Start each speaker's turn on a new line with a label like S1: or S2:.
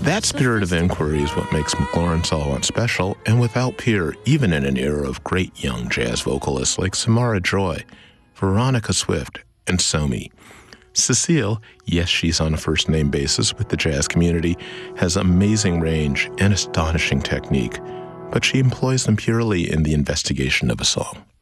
S1: That spirit of inquiry is what makes McLaurin Salwant special and without peer, even in an era of great young jazz vocalists like Samara Joy, Veronica Swift, and Somi. Cecile, yes, she's on a first-name basis with the jazz community, has amazing range and astonishing technique, but she employs them purely in the investigation of a song.